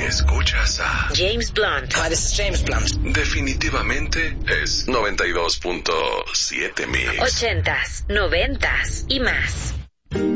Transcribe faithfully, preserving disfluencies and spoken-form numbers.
Escuchas a James Blunt. Hi, this is James Blunt. Definitivamente es noventa y dos punto siete Mix. Ochentas, noventas y más.